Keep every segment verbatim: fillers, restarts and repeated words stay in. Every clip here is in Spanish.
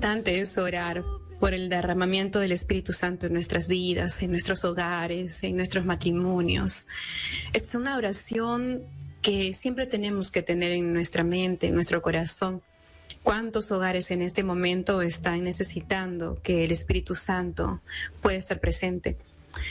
importante es orar por el derramamiento del Espíritu Santo en nuestras vidas, en nuestros hogares, en nuestros matrimonios. Es una oración que siempre tenemos que tener en nuestra mente, en nuestro corazón. ¿Cuántos hogares en este momento están necesitando que el Espíritu Santo pueda estar presente?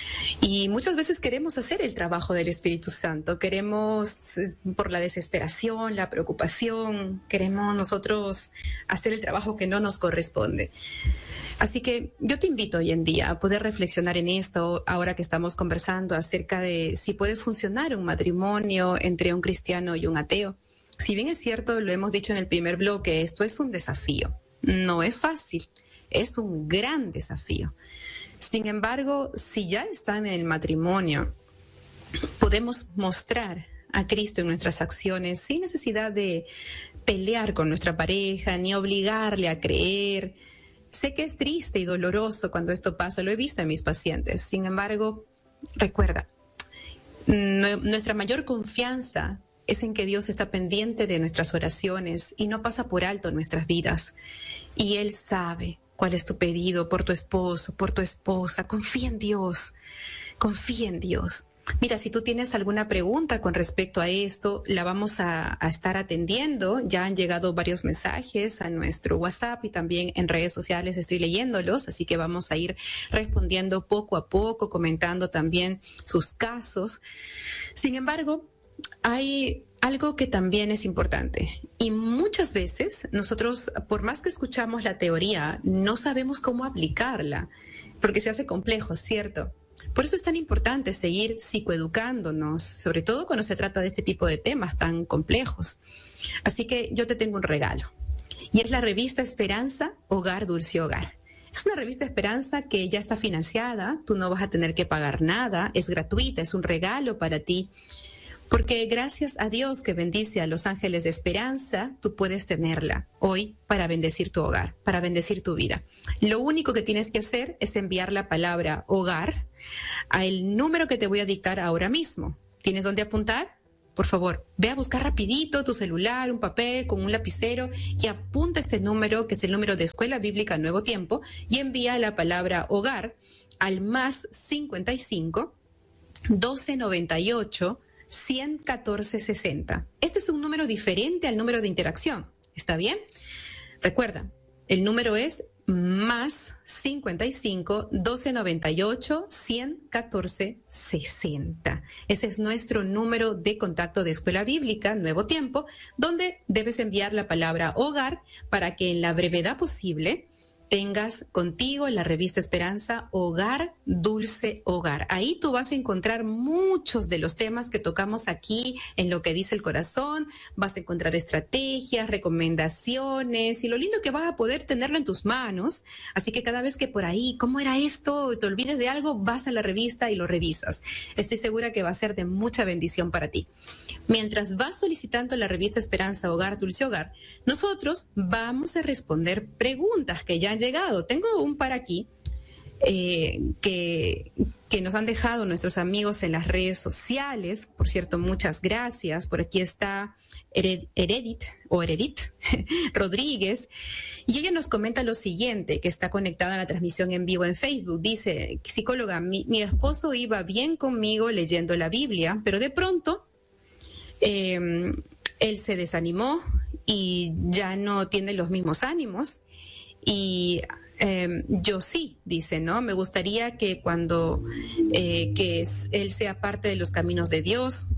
Y muchas veces queremos hacer el trabajo del Espíritu Santo, queremos, por la desesperación, la preocupación, queremos nosotros hacer el trabajo que no nos corresponde. Así que yo te invito hoy en día a poder reflexionar en esto, ahora que estamos conversando acerca de si puede funcionar un matrimonio entre un cristiano y un ateo. Si bien es cierto, lo hemos dicho en el primer bloque, esto es un desafío. No es fácil, es un gran desafío. Sin embargo, si ya están en el matrimonio, podemos mostrar a Cristo en nuestras acciones sin necesidad de pelear con nuestra pareja ni obligarle a creer. Sé que es triste y doloroso cuando esto pasa, lo he visto en mis pacientes. Sin embargo, recuerda, nuestra mayor confianza es en que Dios está pendiente de nuestras oraciones y no pasa por alto nuestras vidas. Y Él sabe cuál es tu pedido por tu esposo, por tu esposa. Confía en Dios, confía en Dios. Mira, si tú tienes alguna pregunta con respecto a esto, la vamos a, a estar atendiendo. Ya han llegado varios mensajes a nuestro WhatsApp y también en redes sociales estoy leyéndolos, así que vamos a ir respondiendo poco a poco, comentando también sus casos. Sin embargo, hay algo que también es importante y muchas veces nosotros, por más que escuchamos la teoría, no sabemos cómo aplicarla porque se hace complejo, ¿cierto? Por eso es tan importante seguir psicoeducándonos, sobre todo cuando se trata de este tipo de temas tan complejos. Así que yo te tengo un regalo y es la revista Esperanza, Hogar, Dulce Hogar. Es una revista Esperanza que ya está financiada, tú no vas a tener que pagar nada, es gratuita, es un regalo para ti. Porque gracias a Dios que bendice a los ángeles de esperanza, tú puedes tenerla hoy para bendecir tu hogar, para bendecir tu vida. Lo único que tienes que hacer es enviar la palabra hogar al número que te voy a dictar ahora mismo. ¿Tienes dónde apuntar? Por favor, ve a buscar rapidito tu celular, un papel con un lapicero y apunta este número, que es el número de Escuela Bíblica Nuevo Tiempo, y envía la palabra hogar al más cincuenta y cinco, doce noventa y ocho, ciento catorce sesenta. Este es un número diferente al número de interacción. ¿Está bien? Recuerda, el número es más cincuenta y cinco, doce noventa y ocho, ciento catorce sesenta. Ese es nuestro número de contacto de Escuela Bíblica Nuevo Tiempo, donde debes enviar la palabra hogar para que en la brevedad posible tengas contigo la revista Esperanza, Hogar, Dulce Hogar. Ahí tú vas a encontrar muchos de los temas que tocamos aquí en Lo que dice el corazón. Vas a encontrar estrategias, recomendaciones y lo lindo que vas a poder tenerlo en tus manos. Así que cada vez que por ahí, ¿cómo era esto? Te olvides de algo, vas a la revista y lo revisas. Estoy segura que va a ser de mucha bendición para ti. Mientras vas solicitando la revista Esperanza, Hogar, Dulce Hogar, nosotros vamos a responder preguntas que ya han llegado. Tengo un par aquí eh, que, que nos han dejado nuestros amigos en las redes sociales. Por cierto, muchas gracias. Por aquí está Hered, Heredit o Heredit Rodríguez y ella nos comenta lo siguiente, que está conectada a la transmisión en vivo en Facebook. Dice, psicóloga, mi, mi esposo iba bien conmigo leyendo la Biblia, pero de pronto eh, él se desanimó y ya no tiene los mismos ánimos. Y eh, yo sí, dice, ¿no? Me gustaría que cuando eh, que es, él sea parte de los caminos de Dios,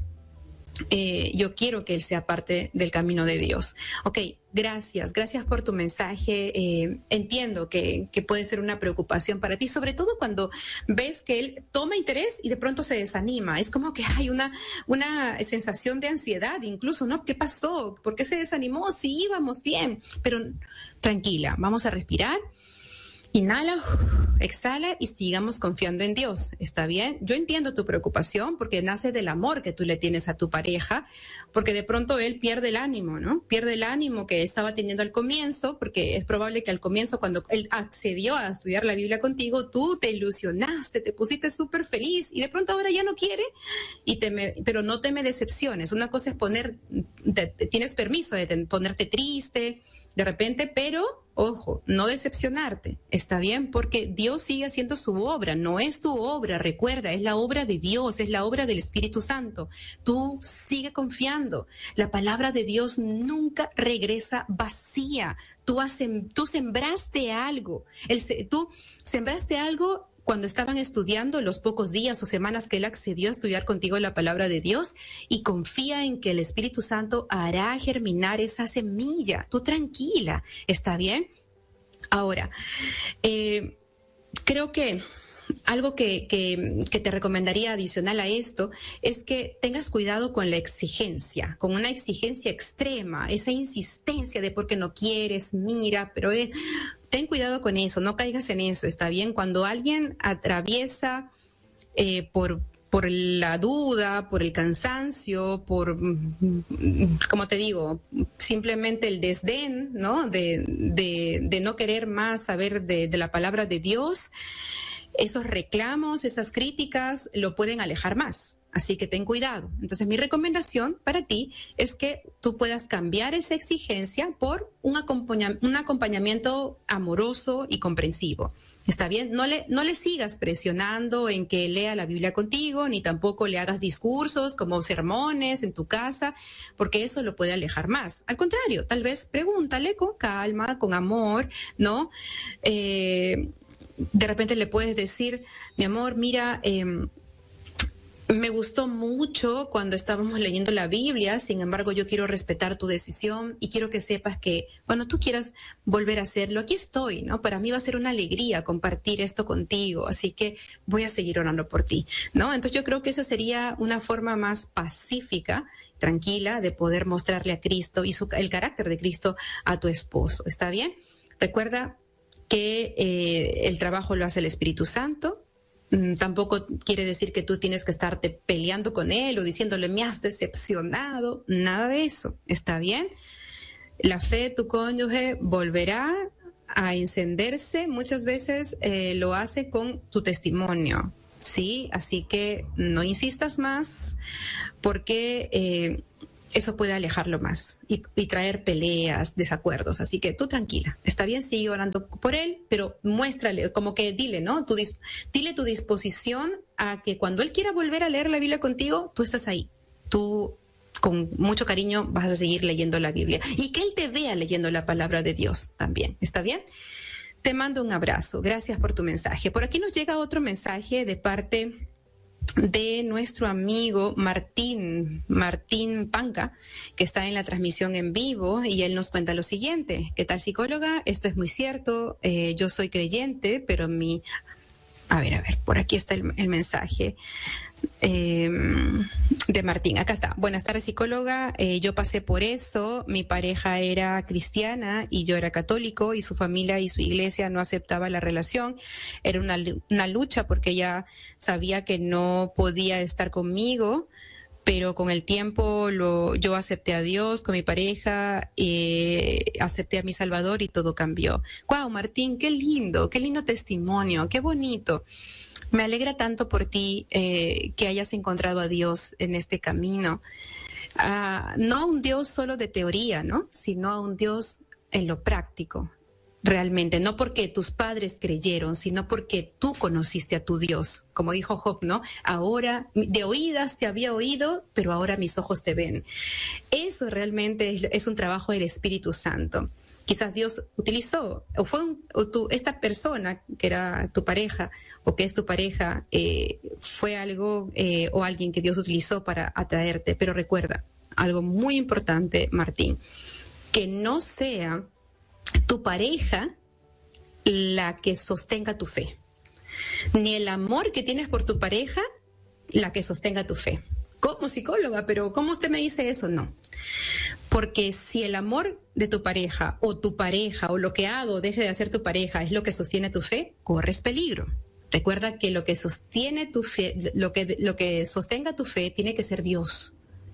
eh, yo quiero que él sea parte del camino de Dios. Ok, gracias, gracias por tu mensaje. Eh, entiendo que, que puede ser una preocupación para ti, sobre todo cuando ves que él toma interés y de pronto se desanima. Es como que hay una, una sensación de ansiedad incluso, ¿no? ¿Qué pasó? ¿Por qué se desanimó? Sí, íbamos bien, pero tranquila, vamos a respirar. Inhala, exhala y sigamos confiando en Dios. ¿Está bien? Yo entiendo tu preocupación porque nace del amor que tú le tienes a tu pareja, porque de pronto él pierde el ánimo, ¿no? Pierde el ánimo que estaba teniendo al comienzo, porque es probable que al comienzo, cuando él accedió a estudiar la Biblia contigo, tú te ilusionaste, te pusiste súper feliz y de pronto ahora ya no quiere, y te me, pero no te me decepciones. Una cosa es poner, te, tienes permiso de te, ponerte triste de repente, pero ojo, no decepcionarte, ¿está bien? Porque Dios sigue haciendo su obra, no es tu obra, recuerda, es la obra de Dios, es la obra del Espíritu Santo. Tú sigue confiando. La palabra de Dios nunca regresa vacía. Tú, has, tú sembraste algo, el, tú sembraste algo cuando estaban estudiando los pocos días o semanas que él accedió a estudiar contigo la palabra de Dios, y confía en que el Espíritu Santo hará germinar esa semilla. Tú tranquila, ¿está bien? Ahora, eh, creo que algo que, que, que te recomendaría adicional a esto es que tengas cuidado con la exigencia, con una exigencia extrema, esa insistencia de porque no quieres, mira, pero es... Ten cuidado con eso, no caigas en eso, ¿está bien? Cuando alguien atraviesa eh, por, por la duda, por el cansancio, por, como te digo, simplemente el desdén, ¿no? De, de, de no querer más saber de, de la palabra de Dios, esos reclamos, esas críticas lo pueden alejar más. Así que ten cuidado. Entonces, mi recomendación para ti es que tú puedas cambiar esa exigencia por un, acompaña- un acompañamiento amoroso y comprensivo. ¿Está bien? No le, no le sigas presionando en que lea la Biblia contigo, ni tampoco le hagas discursos como sermones en tu casa, porque eso lo puede alejar más. Al contrario, tal vez pregúntale con calma, con amor, ¿no? Eh, de repente le puedes decir, mi amor, mira, eh, me gustó mucho cuando estábamos leyendo la Biblia, sin embargo yo quiero respetar tu decisión y quiero que sepas que cuando tú quieras volver a hacerlo, aquí estoy, ¿no? Para mí va a ser una alegría compartir esto contigo, así que voy a seguir orando por ti, ¿no? Entonces yo creo que esa sería una forma más pacífica, tranquila, de poder mostrarle a Cristo y su, el carácter de Cristo a tu esposo, ¿está bien? Recuerda que eh, el trabajo lo hace el Espíritu Santo. Tampoco quiere decir que tú tienes que estarte peleando con él o diciéndole me has decepcionado, nada de eso, ¿está bien? La fe de tu cónyuge volverá a encenderse, muchas veces eh, lo hace con tu testimonio, ¿sí? Así que no insistas más porque eh, eso puede alejarlo más y, y traer peleas, desacuerdos. Así que tú tranquila, está bien, sigue orando por él, pero muéstrale, como que dile, ¿no? Tu dis, dile tu disposición a que cuando él quiera volver a leer la Biblia contigo, tú estás ahí. Tú con mucho cariño vas a seguir leyendo la Biblia y que él te vea leyendo la palabra de Dios también, ¿está bien? Te mando un abrazo, gracias por tu mensaje. Por aquí nos llega otro mensaje de parte de nuestro amigo Martín, Martín Panca, que está en la transmisión en vivo, y él nos cuenta lo siguiente. ¿Qué tal, psicóloga? Esto es muy cierto, eh, yo soy creyente, pero mi... A ver, a ver, por aquí está el, el mensaje eh, de Martín. Acá está. Buenas tardes, psicóloga. Eh, yo pasé por eso. Mi pareja era cristiana y yo era católico, y su familia y su iglesia no aceptaba la relación. Era una, una lucha porque ella sabía que no podía estar conmigo, pero con el tiempo lo, yo acepté a Dios con mi pareja, eh, acepté a mi Salvador y todo cambió. ¡Guau, Martín! ¡Qué lindo! ¡Qué lindo testimonio! ¡Qué bonito! Me alegra tanto por ti eh, que hayas encontrado a Dios en este camino. Uh, no a un Dios solo de teoría, ¿no? Sino a un Dios en lo práctico. Realmente, no porque tus padres creyeron, sino porque tú conociste a tu Dios. Como dijo Job, ¿no? Ahora, de oídas te había oído, pero ahora mis ojos te ven. Eso realmente es, es un trabajo del Espíritu Santo. Quizás Dios utilizó, o fue un, o tú, esta persona que era tu pareja, o que es tu pareja, eh, fue algo eh, o alguien que Dios utilizó para atraerte. Pero recuerda, algo muy importante, Martín, que no sea tu pareja la que sostenga tu fe, ni el amor que tienes por tu pareja la que sostenga tu fe. Como psicóloga, pero ¿cómo usted me dice eso? No, porque si el amor de tu pareja o tu pareja o lo que hago deje de hacer tu pareja es lo que sostiene tu fe, corres peligro. Recuerda que lo que sostiene tu fe, lo que, lo que sostenga tu fe tiene que ser Dios.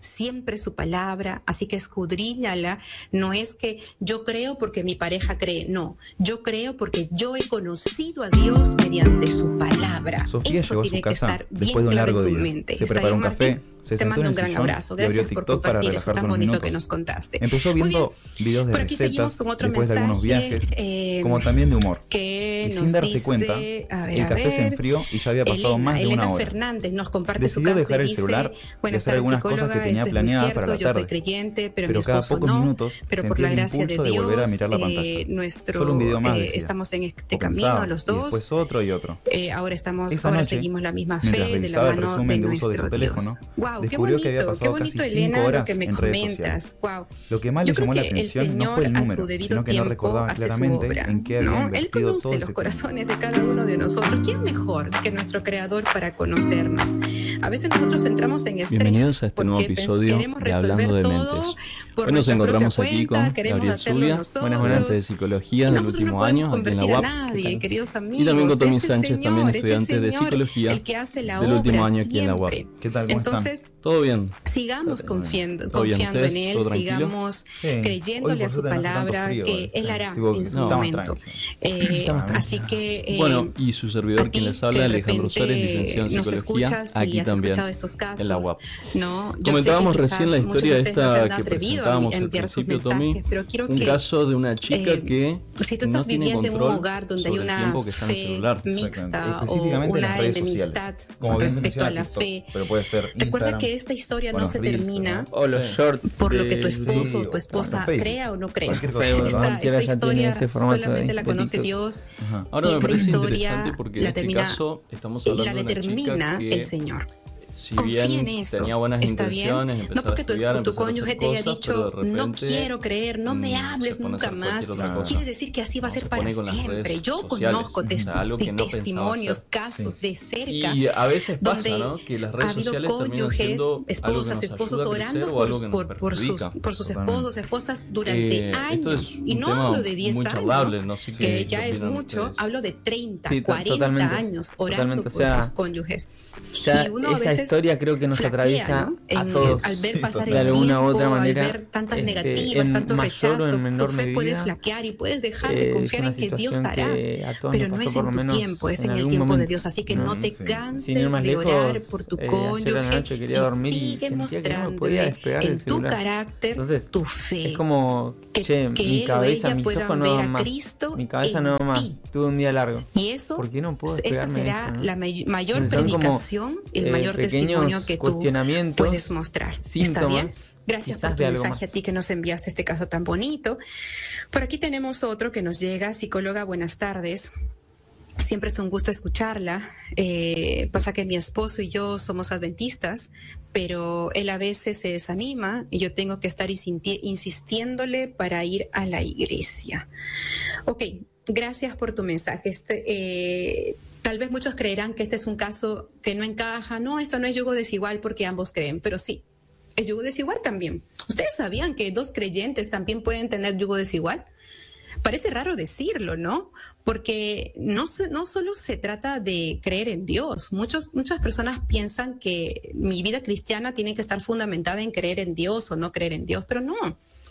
siempre su palabra, así que escudriñala. No es que yo creo porque mi pareja cree, no, yo creo porque yo he conocido a Dios mediante su palabra. Sofía Eso llegó a tiene su que casa estar después bien de un claro largo en tu día. mente. Se ¿Está preparó bien, un café, Martín? se Te sentó mando en un el gran sillón abrazo. y abrió Gracias por TikTok para compartir eso relajarse tan unos bonito que minutos. nos contaste. Empezó Muy bien. viendo videos de Por aquí seguimos recetas, con otro después de algunos mensaje viajes, eh, como también de humor. que Y sin nos darse dice, cuenta, a ver, el a café se ver, enfrió y ya había pasado Elena, más de Elena una hora. Fernández nos comparte su Decidió caso dejar y el dice, celular y buenas hacer tardes algunas cosas que psicóloga, tenía esto es muy planeadas para cierto, la yo soy tarde. creyente, pero, Pero mi cada esposo pocos no, minutos pero por sentía la el gracia de impulso de Dios, volver a mirar la eh, pantalla. nuestro, Solo un video más, eh, decía. estamos en este O camino pensaba, los y dos, después otro y otro. eh, ahora estamos, Esa ahora noche, seguimos la misma mientras fe de la revisaba el mano de resumen de uso de nuestro su Dios. teléfono, Wow, qué descubrió que había bonito, qué pasado bonito, casi cinco Elena, lo horas que me en redes sociales. comentas. Wow. Lo que más Yo le creo llamó la que el atención no fue Señor el a número, su debido sino que no tiempo recordaba hace su claramente obra, en qué había ¿no? Él invertido todo conoce ese los tiempo. corazones de cada uno de nosotros. ¿Quién mejor que nuestro Creador para conocernos? A veces nosotros entramos en estrés. Bienvenidos a este porque nuevo pens- episodio queremos de Hablando resolver de todo Mentes. por Hoy nos nuestra encontramos propia aquí cuenta, con queremos Gabriel hacerlo Zubia, nosotros. estudiante de Psicología Y del nosotros último no podemos año aquí en la convertir U a A P. nadie, queridos amigos. Y también con Tommy Es el Sánchez, también Señor, es el estudiante de Señor Psicología el que hace la del último obra año aquí en la U A P. siempre. ¿Qué tal? ¿Cómo Entonces, están? ¿Todo bien? sigamos confiando, ¿Todo bien confiando ustedes? en Él, ¿Todo tranquilo? sigamos Sí. Hoy, creyéndole por a su suerte, no hace tanto palabra frío, que eh. Él hará Tipo, en su no, está más momento. tranquilo. Eh, Está más así que, eh, Bueno, y su servidor a quien ti les que habla, de Alejandro repente Suárez, licenciado en nos Psicología, escuchas y aquí has también escuchado estos en la U A casos, P. ¿no? Yo Comentábamos sé que recién la quizás muchos de historia ustedes no se han esta que atrevido a presentábamos al enviar sus principio, Tommy, mensajes, pero quiero un que caso de una chica eh, que si tú no estás tiene viviendo en un control hogar donde hay sobre el una tiempo que está en el fe celular. mixta o Específicamente en las una redes enemistad sociales. Como con bien respecto menciona a la TikTok, fe, pero puede ser recuerda Instagram, que esta historia con no los se reels, termina ¿no? O los shorts. por lo que tu de- esposo sí, o tu o esposa Facebook, crea o no crea. cualquier cosa, Facebook, Esta, cualquiera esta ya tiene historia ese formato solamente de- la de conoce TikTok. Dios Ajá. Ahora y me esta parece historia interesante porque en la este termina caso estamos y hablando la de una determina chica que el Señor. si Confía bien en eso. tenía buenas ¿Está bien? intenciones, No empezar porque a tu, estudiar, tu empezar a hacer cónyuge te haya cosas, dicho, pero de no repente, quiero creer, no me mm, hables se pone a nunca hacer más. cualquier otra cosa. Quiere decir que así va a No, ser se para pone con las siempre. redes Yo sociales, conozco o sea, algo tes- que no pensaba testimonios, hacer. casos Sí. de cerca. Y a veces pasa, donde ¿no? Que las ha redes habido sociales terminan cónyuges, siendo algo que esposas, nos esposos ayuda a crecer orando o algo que por, nos por, por sus, perjudica. por sus Totalmente. esposos, esposas durante Eh, esto años. es y un no tema hablo de diez muy años, charlable, no sé qué- que qué ya es opinan mucho. ustedes. Hablo de treinta, Sí, to- cuarenta totalmente, años orando totalmente, o por sea, sus cónyuges. Ya Y uno a esa veces historia creo que nos flaquea, atraviesa ¿no? a En- todos. al ver Sí, pasar de el alguna tiempo, u otra manera, al ver tantas este, negativas, en tanto mayor o rechazo, en menor tu fe puede medida, flaquear y puedes dejar eh, de es confiar una en que Dios situación hará, que a todos pero nos no pasó es por en lo tu menos tiempo, es en en el algún tiempo de momento. Dios. Así que Mm, no te sí. Sin ir canses más de lejos, orar por tu eh, ayer a la cónyuge noche quería y dormir y sigue sentía que no me mostrándole podía despegar del en tu celular. carácter Entonces, tu fe. Es como, que, che, que mi él o cabeza, ella mis puedan ojos no ver dan a más, Cristo mi cabeza en no da más, ti. tuve un día largo. Y eso, ¿Por qué no puedo esa despegarme de será eso, no? la may- mayor Entonces, son como, predicación, el eh, mayor pequeños testimonio que tú cuestionamientos, puedes mostrar. ¿Está síntomas, bien? Gracias quizás por tu de algo mensaje más. a ti que nos enviaste este caso tan bonito. Por aquí tenemos otro que nos llega. Psicóloga, buenas tardes. Siempre es un gusto escucharla. Eh, pasa que mi esposo y yo somos adventistas, pero él a veces se desanima y yo tengo que estar insinti- insistiéndole para ir a la iglesia. Ok, gracias por tu mensaje. Este, eh, tal vez muchos creerán que este es un caso que no encaja. No, esto no es yugo desigual porque ambos creen, pero sí, es yugo desigual también. ¿Ustedes sabían que dos creyentes también pueden tener yugo desigual? Parece raro decirlo, ¿no? Porque no, se, no solo se trata de creer en Dios. Muchos, muchas personas piensan que mi vida cristiana tiene que estar fundamentada en creer en Dios o no creer en Dios, pero no.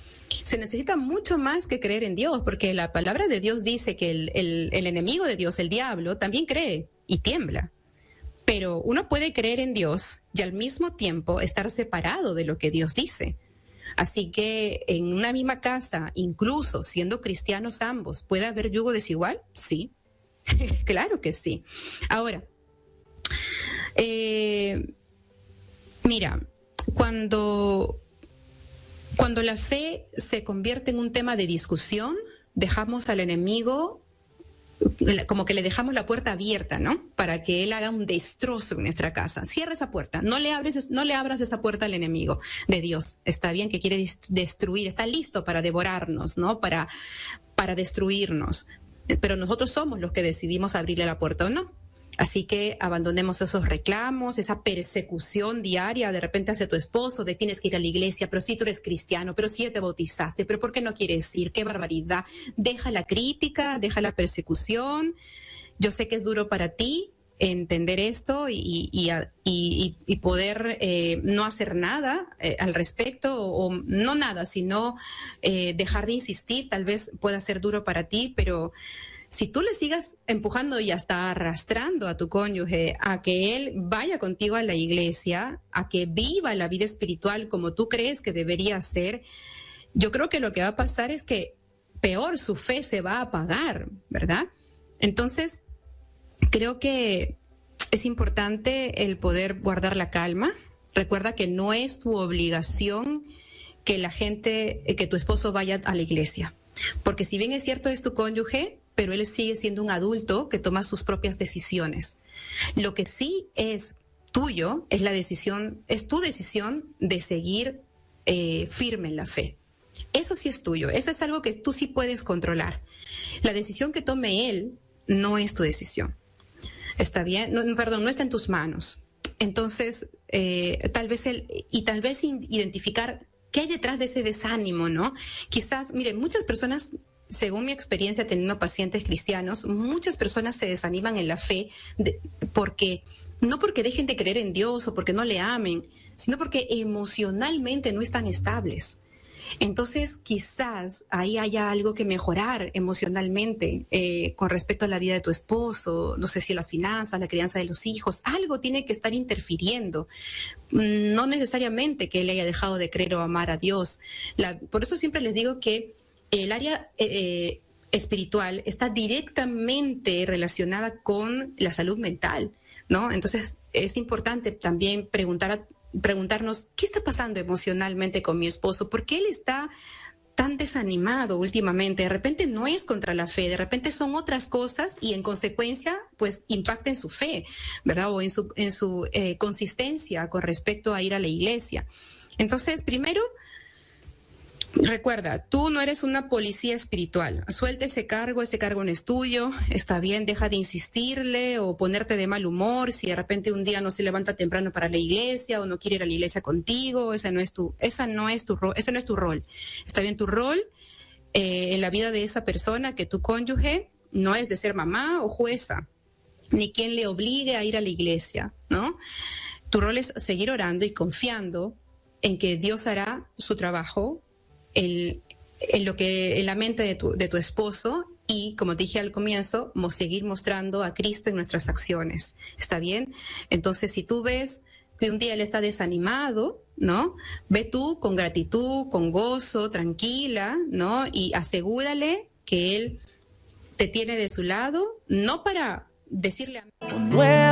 Se necesita mucho más que creer en Dios, porque la palabra de Dios dice que el, el, el enemigo de Dios, el diablo, también cree y tiembla. Pero uno puede creer en Dios y al mismo tiempo estar separado de lo que Dios dice. Así que en una misma casa, incluso siendo cristianos ambos, ¿puede haber yugo desigual? Sí, claro que sí. Ahora, eh, mira, cuando, cuando la fe se convierte en un tema de discusión, dejamos al enemigo como que le dejamos la puerta abierta, ¿no? Para que él haga un destrozo en nuestra casa. Cierra esa puerta. No le abres, no le abras esa puerta al enemigo de Dios. Está bien que quiere destruir, está listo para devorarnos, ¿no? Para, para destruirnos. Pero nosotros somos los que decidimos abrirle la puerta o no. Así que abandonemos esos reclamos, esa persecución diaria de repente hacia tu esposo, de tienes que ir a la iglesia, pero si tú eres cristiano, pero si ya te bautizaste, pero ¿por qué no quieres ir? ¡Qué barbaridad! Deja la crítica, deja la persecución. Yo sé que es duro para ti, entender esto y, y, y, y poder eh, no hacer nada eh, al respecto, o, o no nada, sino eh, dejar de insistir. Tal vez pueda ser duro para ti, pero si tú le sigas empujando y hasta arrastrando a tu cónyuge a que él vaya contigo a la iglesia, a que viva la vida espiritual como tú crees que debería ser, yo creo que lo que va a pasar es que peor su fe se va a apagar, ¿verdad? Entonces, creo que es importante el poder guardar la calma. Recuerda que no es tu obligación que la gente, que tu esposo vaya a la iglesia. Porque si bien es cierto, es tu cónyuge, pero él sigue siendo un adulto que toma sus propias decisiones. Lo que sí es tuyo es la decisión, es tu decisión de seguir eh, firme en la fe. Eso sí es tuyo. Eso es algo que tú sí puedes controlar. La decisión que tome él no es tu decisión. ¿Está bien? No, perdón, no está en tus manos. Entonces, eh, tal vez él, y tal vez identificar qué hay detrás de ese desánimo, ¿no? Quizás, mire, muchas personas, según mi experiencia teniendo pacientes cristianos, muchas personas se desaniman en la fe de, porque, no porque dejen de creer en Dios o porque no le amen, sino porque emocionalmente no están estables. Entonces, quizás ahí haya algo que mejorar emocionalmente eh, con respecto a la vida de tu esposo, no sé si las finanzas, la crianza de los hijos, algo tiene que estar interfiriendo. No necesariamente que él haya dejado de creer o amar a Dios. La, por eso siempre les digo que el área eh, espiritual está directamente relacionada con la salud mental, ¿no? Entonces, es importante también preguntar a preguntarnos qué está pasando emocionalmente con mi esposo, por qué él está tan desanimado últimamente. De repente no es contra la fe, de repente son otras cosas y en consecuencia pues impacta en su fe, ¿verdad? O en su, en su eh, consistencia con respecto a ir a la iglesia. Entonces, primero, recuerda, tú no eres una policía espiritual. Suelta ese cargo, ese cargo no es tuyo. Está bien, deja de insistirle o ponerte de mal humor si de repente un día no se levanta temprano para la iglesia o no quiere ir a la iglesia contigo. Esa no es tu, esa no es tu rol, ese no es tu rol. Está bien, tu rol eh, en la vida de esa persona, que tu cónyuge, no es de ser mamá o jueza, ni quien le obligue a ir a la iglesia, ¿no? Tu rol es seguir orando y confiando en que Dios hará su trabajo En, en lo que en la mente de tu, de tu esposo y, como te dije al comienzo, seguir mostrando a Cristo en nuestras acciones. ¿Está bien? Entonces, si tú ves que un día él está desanimado, ¿no? Ve tú con gratitud, con gozo, tranquila, ¿no? Y asegúrale que él te tiene de su lado, no para decirle a